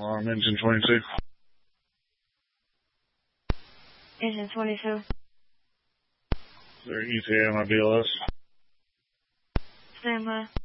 Engine 22. Engine 22. Is there ETA on my BLS? Stand by.